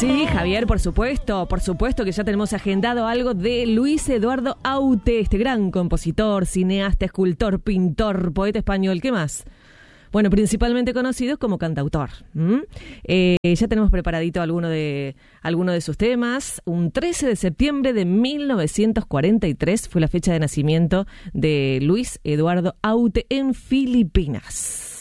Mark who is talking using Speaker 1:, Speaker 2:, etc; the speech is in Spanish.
Speaker 1: Sí, Javier, por supuesto que ya tenemos agendado algo de Luis Eduardo Aute, este gran compositor, cineasta, escultor, pintor, poeta español. ¿Qué más? Bueno, principalmente conocido como cantautor. Ya tenemos preparadito alguno de sus temas. Un 13 de septiembre de 1943 fue la fecha de nacimiento de Luis Eduardo Aute en Filipinas.